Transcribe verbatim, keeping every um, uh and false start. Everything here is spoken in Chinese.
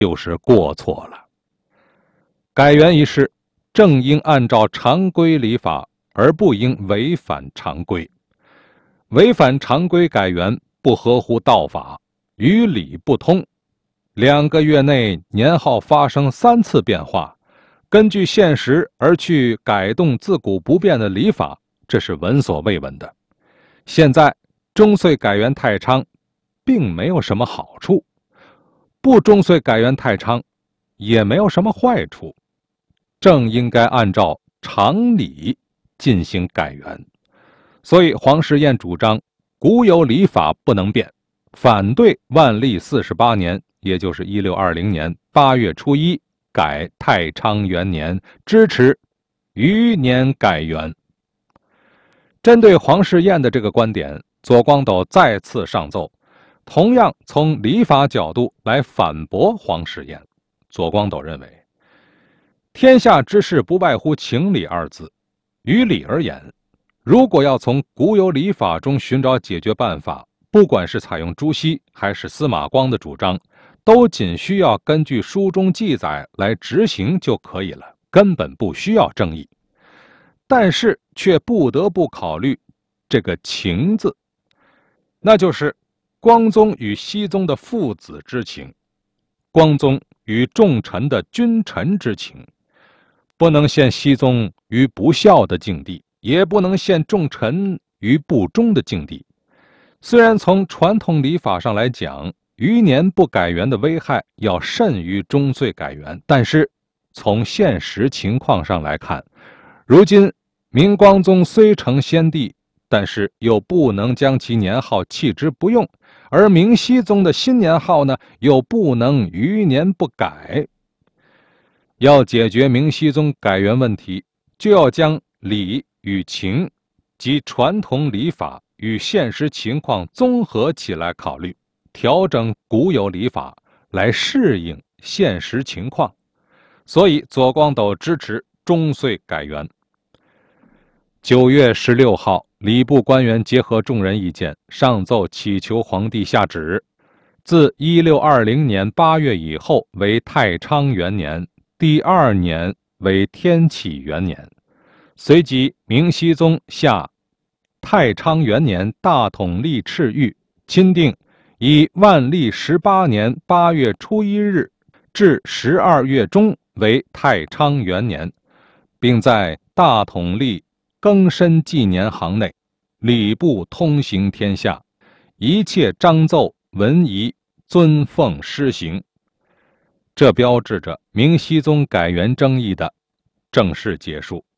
就是过错了。改元一事，正应按照常规礼法，而不应违反常规。违反常规改元，不合乎道法，与理不通。两个月内年号发生三次变化，根据现实而去改动自古不变的礼法，这是闻所未闻的。现在中岁改元太昌，并没有什么好处；不中岁改元太昌，也没有什么坏处。正应该按照常理进行改元。所以黄士彦主张古有礼法不能变，反对万历四十八年，也就是一六二零年八月初一改太昌元年，支持余年改元。针对黄士彦的这个观点，左光斗再次上奏，同样从礼法角度来反驳黄士彦。左光斗认为，天下之事不外乎情理二字，于理而言，如果要从古有礼法中寻找解决办法，不管是采用朱熹还是司马光的主张，都仅需要根据书中记载来执行就可以了，根本不需要正义。但是却不得不考虑这个情字，那就是光宗与熹宗的父子之情，光宗与重臣的君臣之情，不能陷熹宗于不孝的境地，也不能陷重臣于不忠的境地。虽然从传统礼法上来讲，余年不改元的危害要甚于中岁改元，但是从现实情况上来看，如今明光宗虽成先帝，但是又不能将其年号弃之不用，而明熹宗的新年号呢，又不能余年不改。要解决明熹宗改元问题，就要将礼与情及传统礼法与现实情况综合起来考虑，调整古有礼法来适应现实情况。所以左光斗支持中岁改元。九月十六号，礼部官员结合众人意见，上奏祈求皇帝下旨，自一六二零年八月以后为太昌元年，第二年为天启元年。随即明熹宗下太昌元年大统历敕谕，钦定以万历十八年八月初一日至十二月中为太昌元年，并在大统历庚申纪年行内，礼部通行天下，一切章奏文仪遵奉施行。这标志着明熹宗改元争议的正式结束。